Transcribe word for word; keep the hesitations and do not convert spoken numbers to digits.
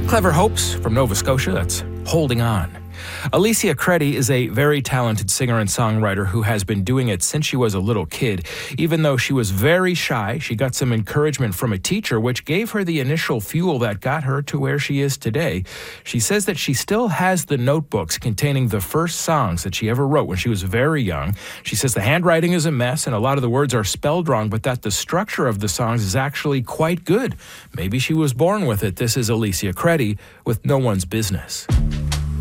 Clever Hopes from Nova Scotia, that's Holding On. Alicia Credy is a very talented singer and songwriter who has been doing it since she was a little kid. Even though she was very shy, she got some encouragement from a teacher, which gave her the initial fuel that got her to where she is today. She says that she still has the notebooks containing the first songs that she ever wrote when she was very young. She says the handwriting is a mess and a lot of the words are spelled wrong, but that the structure of the songs is actually quite good. Maybe she was born with it. This is Alicia Credy with No One's Business.